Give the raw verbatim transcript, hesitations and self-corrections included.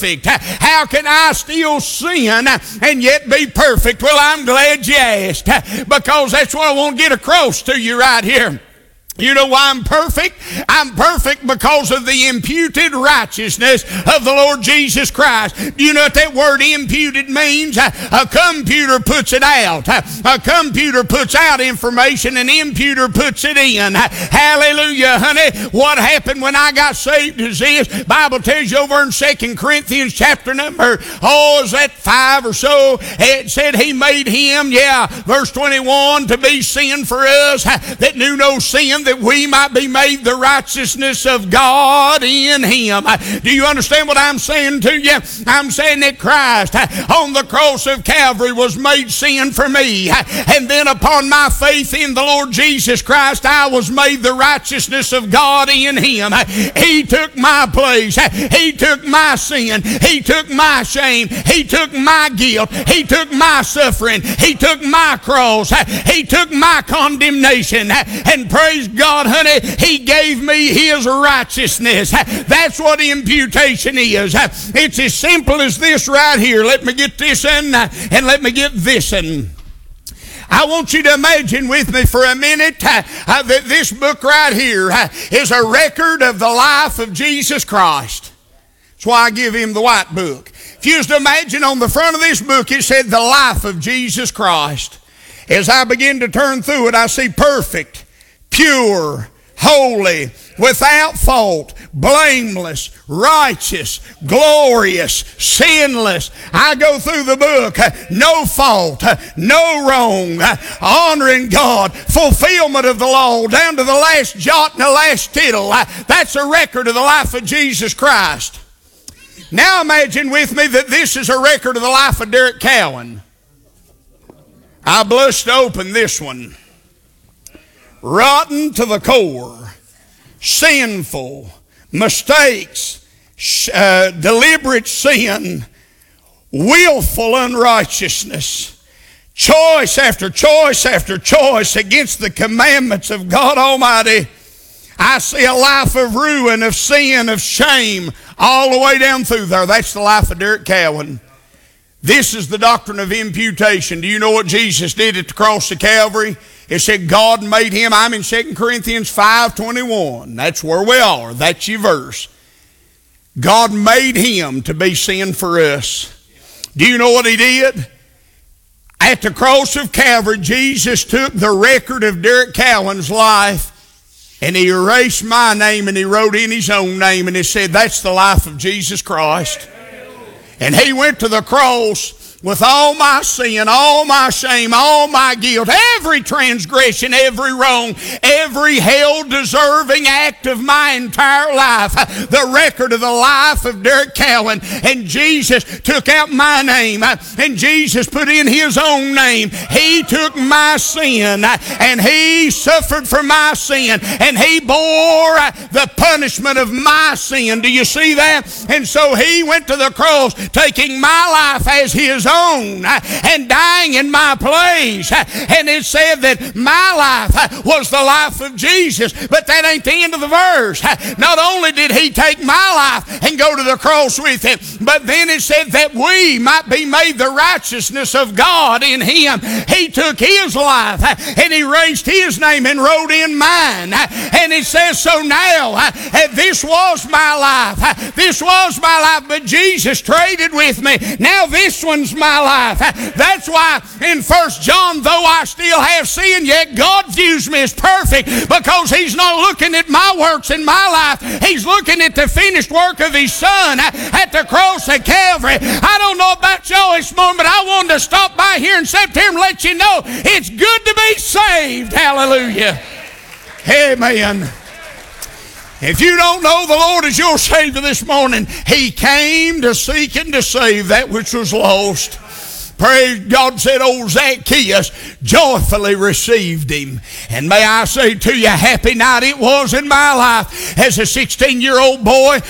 How can I still sin and yet be perfect? Well, I'm glad you asked, because that's what I want to get across to you right here. You know why I'm perfect? I'm perfect because of the imputed righteousness of the Lord Jesus Christ. Do you know what that word imputed means? A computer puts it out. A computer puts out information, and imputer puts it in. Hallelujah, honey. What happened when I got saved is this. The Bible tells you over in Second Corinthians chapter number, oh, is that five or so? It said he made him, yeah, verse twenty-one, to be sin for us that knew no sin, that we might be made the righteousness of God in him. Do you understand what I'm saying to you? I'm saying that Christ on the cross of Calvary was made sin for me, and then upon my faith in the Lord Jesus Christ, I was made the righteousness of God in him. He took my place. He took my sin. He took my shame. He took my guilt. He took my suffering. He took my cross. He took my condemnation. And praise God, honey, he gave me his righteousness. That's what imputation is. It's as simple as this right here. Let me get this in, and let me get this in. I want you to imagine with me for a minute uh, uh, that this book right here uh, is a record of the life of Jesus Christ. That's why I give him the white book. If you was to imagine on the front of this book, it said the life of Jesus Christ. As I begin to turn through it, I see perfect, pure, holy, without fault, blameless, righteous, glorious, sinless. I go through the book, no fault, no wrong, honoring God, fulfillment of the law, down to the last jot and the last tittle. That's a record of the life of Jesus Christ. Now imagine with me that this is a record of the life of Derek Cowan. I blushed to open this one. Rotten to the core, sinful, mistakes, uh, deliberate sin, willful unrighteousness, choice after choice after choice against the commandments of God Almighty. I see a life of ruin, of sin, of shame, all the way down through there. That's the life of Derek Cowan. This is the doctrine of imputation. Do you know what Jesus did at the cross of Calvary? It said God made him. I'm in Second Corinthians five twenty-one. That's where we are. That's your verse. God made him to be sin for us. Do you know what he did? At the cross of Calvary, Jesus took the record of Derek Cowan's life, and he erased my name, and he wrote in his own name, and he said, that's the life of Jesus Christ. And he went to the cross with all my sin, all my shame, all my guilt, every transgression, every wrong, every hell-deserving act of my entire life, the record of the life of Derek Cowan. And Jesus took out my name, and Jesus put in his own name. He took my sin, and he suffered for my sin, and he bore the punishment of my sin. Do you see that? And so he went to the cross, taking my life as his own and dying in my place. And it said that my life was the life of Jesus. But that ain't the end of the verse. Not only did he take my life and go to the cross with it, but then it said that we might be made the righteousness of God in him. He took his life and he raised his name and wrote in mine. And it says, so now this was my life. This was my life, but Jesus traded with me. Now this one's my life. That's why in First John, though I still have sin, yet God views me as perfect, because he's not looking at my works in my life. He's looking at the finished work of his Son at the cross of Calvary. I don't know about y'all this morning, but I wanted to stop by here in September and let you know it's good to be saved. Hallelujah. Amen. If you don't know the Lord as your Savior this morning, he came to seek and to save that which was lost. Praise God. Said old Zacchaeus joyfully received him. And may I say to you, happy night it was in my life as a sixteen-year-old boy